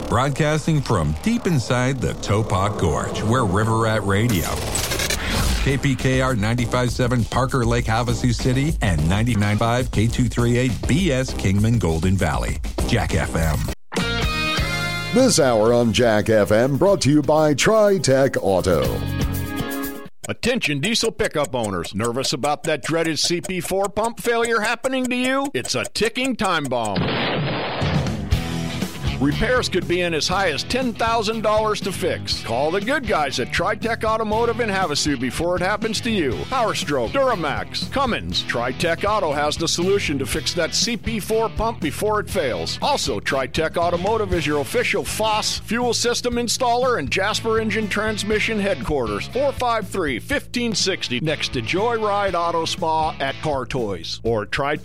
Broadcasting from deep inside the Topop Gorge, where River Rat Radio, KPKR 95.7 Parker Lake, Havasu City, and 99.5 K238 BS Kingman Golden Valley. Jack FM. This hour on Jack FM brought to you by Tri-Tech Auto. Attention diesel pickup owners. Nervous about that dreaded CP4 pump failure happening to you? It's a ticking time bomb. Repairs could be in as high as $10,000 to fix. Call the good guys at Tri-Tech Automotive in Havasu before it happens to you. Power Stroke, Duramax, Cummins. Tri-Tech Auto has the solution to fix that CP4 pump before it fails. Also, Tri-Tech Automotive is your official FOSS fuel system installer and Jasper Engine Transmission headquarters. 453-1560 next to Joyride Auto Spa at Car Toys. Or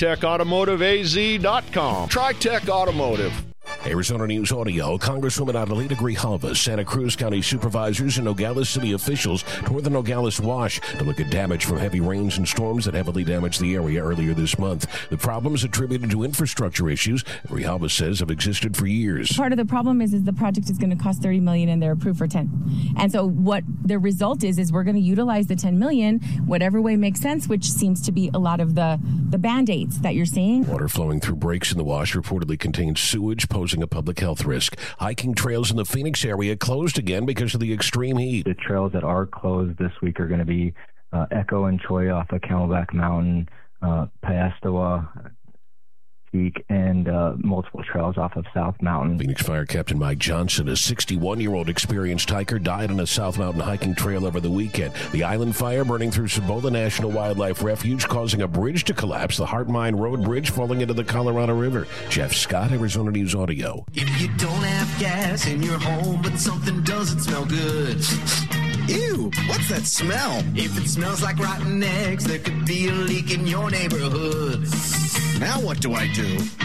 TriTechAutomotiveAZ.com. Tri-Tech Automotive. Arizona News Audio. Congresswoman Adelita Grijalva, Santa Cruz County supervisors, and Nogales City officials toured the Nogales Wash to look at damage from heavy rains and storms that heavily damaged the area earlier this month. The problem is attributed to infrastructure issues Grijalva says have existed for years. Part of the problem is the project is going to cost $30 million and they're approved for 10. And so what the result is we're going to utilize the $10 million whatever way makes sense, which seems to be a lot of the Band-Aids that you're seeing. Water flowing through breaks in the wash reportedly contains sewage, posing a public health risk. Hiking trails in the Phoenix area closed again because of the extreme heat. The trails that are closed this week are going to be Echo and Choi off of Camelback Mountain, Payastawa Peak, and multiple trails off of South Mountain. Phoenix Fire Captain Mike Johnson, a 61-year-old experienced hiker, died on a South Mountain hiking trail over the weekend. The island fire burning through Cibola National Wildlife Refuge, causing a bridge to collapse, the Heart Mine Road Bridge falling into the Colorado River. Jeff Scott, Arizona News Audio. If you don't have gas in your home, but something doesn't smell good. Ew, what's that smell? If it smells like rotten eggs, there could be a leak in your neighborhood. Now what do I do?